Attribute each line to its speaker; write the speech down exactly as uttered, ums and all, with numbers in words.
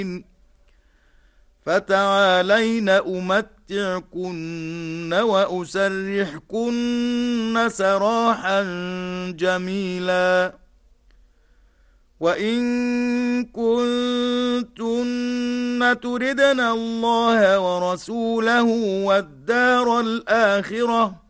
Speaker 1: فتعالين أمتعكن وأسرحكن سراحا جميلا وإن كنتن تردن الله ورسوله والدار الآخرة